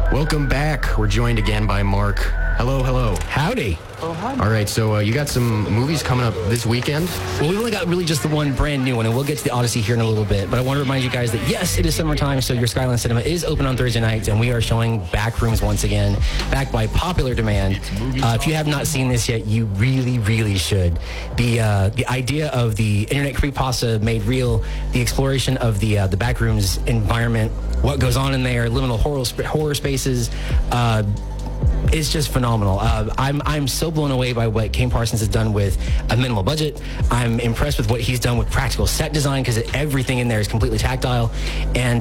Welcome back. We're joined again by Mark. Hello, hello. Howdy. Oh, hi. All right, so you got some movies coming up this weekend? Well, we only got really just the one brand new one, and we'll get to the Odyssey here in a little bit. But I want to remind you guys that, yes, it is summertime, so your Skyline Cinema is open on Thursday nights, and we are showing Backrooms once again, backed by popular demand. If you have not seen this yet, you really, really should. The idea of the internet creepypasta made real, the exploration of the Backrooms environment, what goes on in there, liminal horror spaces, it's just phenomenal. I'm so blown away by what Kane Parsons has done with a minimal budget. I'm impressed with what he's done with practical set design because everything in there is completely tactile. And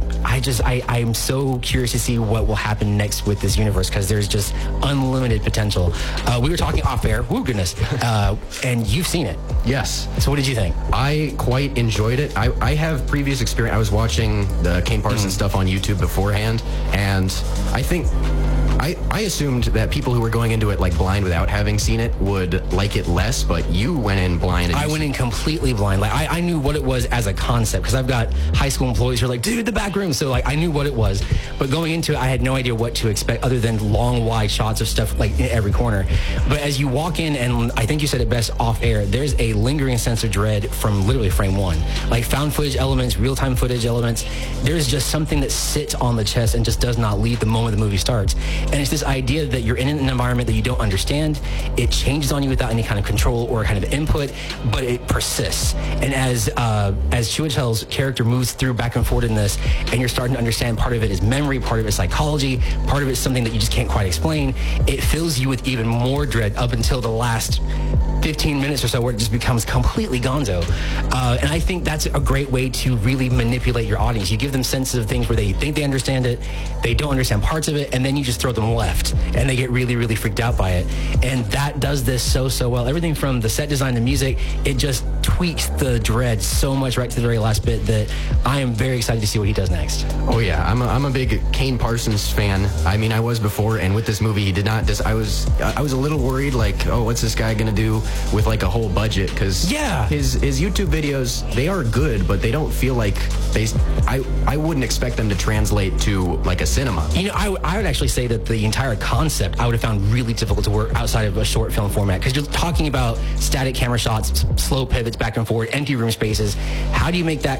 I'm so curious to see what will happen next with this universe because there's just unlimited potential. We were talking off air, woo goodness, and you've seen it. Yes. So what did you think? I quite enjoyed it. I have previous experience. I was watching the Kane Parsons stuff on YouTube beforehand, and I think I assumed that people who were going into it like blind without having seen it would like it less, but you went in blind. I went in completely blind. Like I knew what it was as a concept because I've got high school employees who are like, dude, the back room. So like I knew what it was, but going into it, I had no idea what to expect other than long, wide shots of stuff like in every corner. But as you walk in, and I think you said it best off air, there's a lingering sense of dread from literally frame one. Like found footage elements, real-time footage elements. There's just something that sits on the chest and just does not leave the moment the movie starts. And it's this idea that you're in an environment that you don't understand. It changes on you without any kind of control or kind of input, but it persists. And as Chiwetel's character moves through back and forth in this, and you're starting to understand part of it is memory, part of it is psychology, part of it is something that you just can't quite explain, it fills you with even more dread up until the last 15 minutes or so where it just becomes completely gonzo. And I think that's a great way to really manipulate your audience. You give them senses of things where they think they understand it, they don't understand parts of it, and then you just throw them left, and they get really, really freaked out by it. And that does this so well. Everything from the set design, the music, it just tweaks the dread so much right to the very last bit that I am very excited to see what he does next. Oh yeah, I'm a big Kane Parsons fan. I mean, I was before, and with this movie, he did not. I was a little worried, like, oh, what's this guy gonna do with like a whole budget? Because his YouTube videos, they are good, but they don't feel like I wouldn't expect them to translate to like a cinema. You know, I would actually say that the entire concept I would have found really difficult to work outside of a short film format because you're talking about static camera shots, slow pivots back and forth, empty room spaces. How do you make that